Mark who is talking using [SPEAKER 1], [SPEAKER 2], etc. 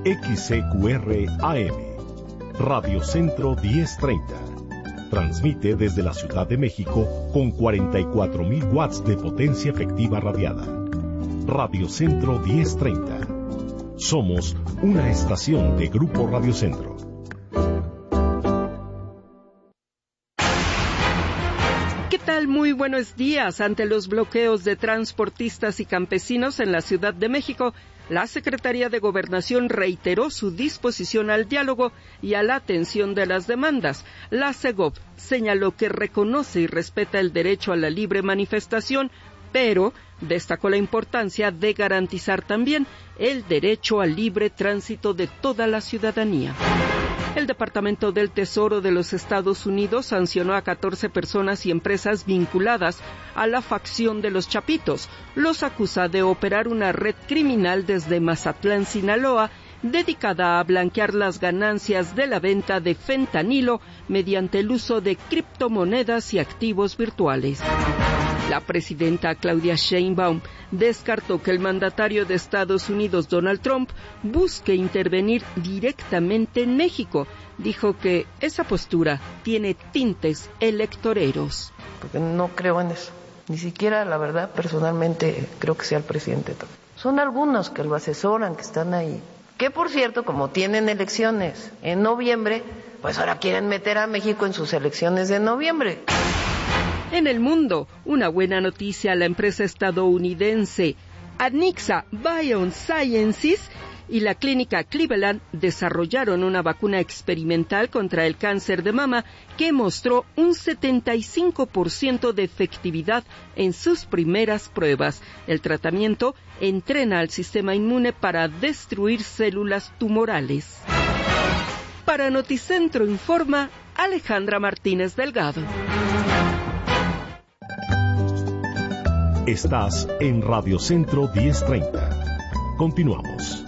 [SPEAKER 1] XCQR AM, Radio Centro 1030. Transmite desde la Ciudad de México con 44,000 watts de potencia efectiva radiada. Radio Centro 1030. Somos una estación de Grupo Radio Centro.
[SPEAKER 2] ¿Qué tal? Muy buenos días. Ante los bloqueos de transportistas y campesinos en la Ciudad de México, la Secretaría de Gobernación reiteró su disposición al diálogo y a la atención de las demandas. La SEGOV señaló que reconoce y respeta el derecho a la libre manifestación, pero destacó la importancia de garantizar también el derecho al libre tránsito de toda la ciudadanía. El Departamento del Tesoro de los Estados Unidos sancionó a 14 personas y empresas vinculadas a la facción de los Chapitos. Los acusa de operar una red criminal desde Mazatlán, Sinaloa, dedicada a blanquear las ganancias de la venta de fentanilo mediante el uso de criptomonedas y activos virtuales. La presidenta Claudia Sheinbaum descartó que el mandatario de Estados Unidos, Donald Trump, busque intervenir directamente en México. Dijo que esa postura tiene tintes electoreros.
[SPEAKER 3] Porque no creo en eso. Ni siquiera, la verdad, personalmente creo que sea el presidente Trump. Son algunos que lo asesoran, que están ahí. Que, por cierto, como tienen elecciones en noviembre, pues ahora quieren meter a México en sus elecciones de noviembre.
[SPEAKER 2] En el mundo, una buena noticia: la empresa estadounidense Anixa Biosciences y la clínica Cleveland desarrollaron una vacuna experimental contra el cáncer de mama que mostró un 75% de efectividad en sus primeras pruebas. El tratamiento entrena al sistema inmune para destruir células tumorales. Para Noticentro informa Alejandra Martínez Delgado.
[SPEAKER 1] Estás en Radio Centro 1030. Continuamos.